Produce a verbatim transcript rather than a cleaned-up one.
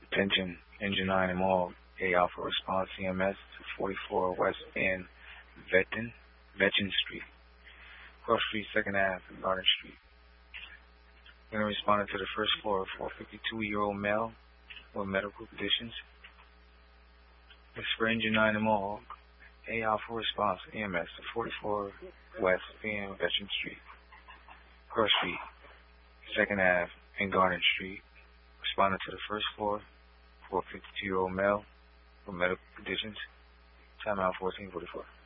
Attention, Engine nine and Mall, A Alpha Response C M S to forty-four West Van Vetten, Vetten Street, Cross Street, second Avenue, and Garden Street. Then responded to the first floor for a fifty-two-year-old male with medical conditions. This for Engine nine and Mall, A Alpha Response E M S to forty-four West Van Vetten Street, Cross Street, second Avenue, and Garden Street. Responded to the first floor for a fifty-two-year-old male with medical conditions. Timeout fourteen forty-four.